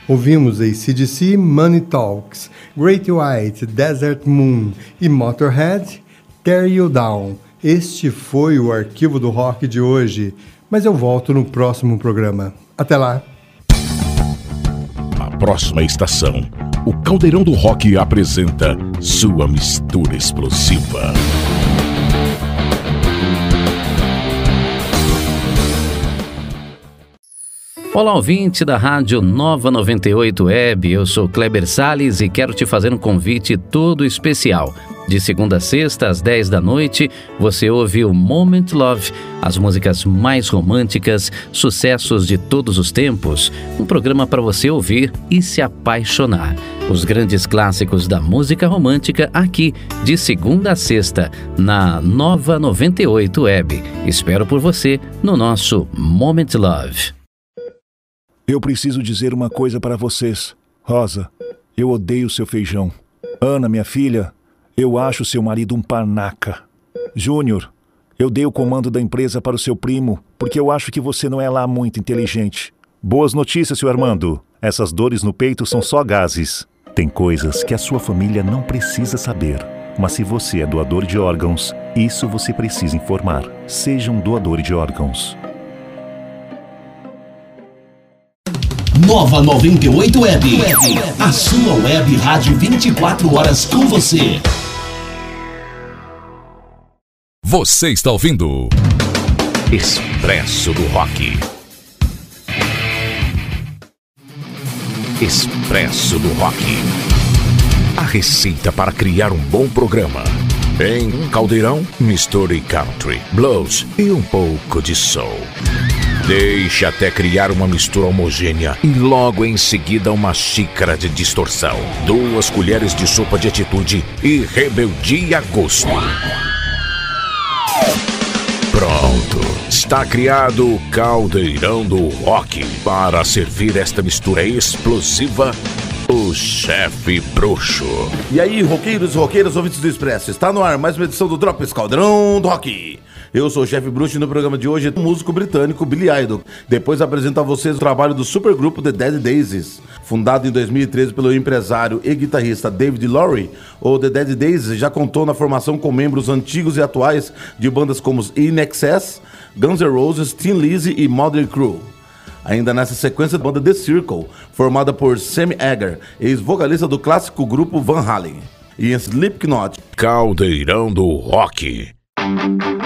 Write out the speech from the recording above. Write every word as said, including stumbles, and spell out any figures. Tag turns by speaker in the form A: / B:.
A: Ouvimos A C/D C, Money Talks, Great White, Desert Moon e Motorhead, Tear You Down. Este foi o Arquivo do Rock de hoje, mas eu volto no próximo programa. Até lá!
B: Na próxima estação, o Caldeirão do Rock apresenta sua mistura explosiva.
C: Olá, ouvinte da Rádio Nova noventa e oito Web, eu sou Kleber Salles e quero te fazer um convite todo especial. De segunda a sexta, às dez da noite, você ouve o Moment Love, as músicas mais românticas, sucessos de todos os tempos, um programa para você ouvir e se apaixonar. Os grandes clássicos da música romântica aqui, de segunda a sexta, na Nova noventa e oito Web. Espero por você no nosso Moment Love.
D: Eu preciso dizer uma coisa para vocês. Rosa, eu odeio seu feijão. Ana, minha filha, eu acho seu marido um panaca. Júnior, eu dei o comando da empresa para o seu primo, porque eu acho que você não é lá muito inteligente. Boas notícias, seu Armando. Essas dores no peito são só gases. Tem coisas que a sua família não precisa saber. Mas se você é doador de órgãos, isso você precisa informar. Seja um doador de órgãos.
E: Nova noventa e oito Web, a sua web rádio vinte e quatro horas com você.
B: Você está ouvindo Expresso do Rock. Expresso do Rock. A receita para criar um bom programa. Em um caldeirão, misture country, blues e um pouco de soul. Deixe até criar uma mistura homogênea e logo em seguida uma xícara de distorção, duas colheres de sopa de atitude e rebeldia a gosto. Pronto, está criado o Caldeirão do Rock. Para servir esta mistura explosiva, o Chefe Bruxo.
F: E aí, roqueiros e roqueiras, ouvintes do Expresso, está no ar mais uma edição do Drops Caldeirão do Rock. Eu sou o Chefe Bruxo e no programa de hoje o músico britânico Billy Idol. Depois apresento a vocês o trabalho do supergrupo The Dead Daisies. Fundado em dois mil e treze pelo empresário e guitarrista David Lowery, o The Dead Daisies já contou na formação com membros antigos e atuais de bandas como In Excess, Guns N' Roses, Thin Lizzy e Mötley Crüe. Ainda nessa sequência, a banda The Circle, formada por Sammy Hagar, ex-vocalista do clássico grupo Van Halen. E em Slipknot,
B: Caldeirão do Rock.